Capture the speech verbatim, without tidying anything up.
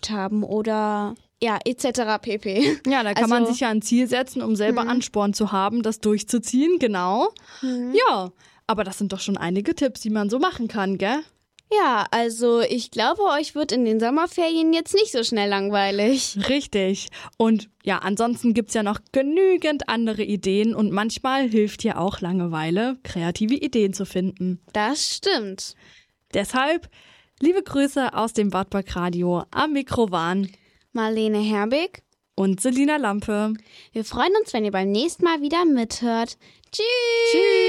erlebt haben oder ja, et cetera pp. Ja, da kann also, man sich ja ein Ziel setzen, um selber hm. Ansporn zu haben, das durchzuziehen, genau. Hm. Ja, aber das sind doch schon einige Tipps, die man so machen kann, gell? Ja, also ich glaube, euch wird in den Sommerferien jetzt nicht so schnell langweilig. Richtig. Und ja, ansonsten gibt's ja noch genügend andere Ideen und manchmal hilft ja auch Langeweile, kreative Ideen zu finden. Das stimmt. Deshalb liebe Grüße aus dem Wartburg Radio. Am Mikro waren Marlene Herbig und Selina Lampe. Wir freuen uns, wenn ihr beim nächsten Mal wieder mithört. Tschüss! Tschüss!